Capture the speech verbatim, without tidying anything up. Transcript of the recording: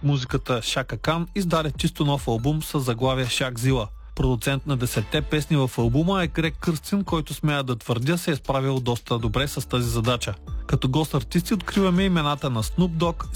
музиката Шака Кан издаде чисто нов албум с заглавие Шак Зила. Продуцент на десетте песни в албума е Грег Кърстин, който смея да твърдя се е справил доста добре с тази задача. Като гост артисти откриваме имената на Snoop Dogg,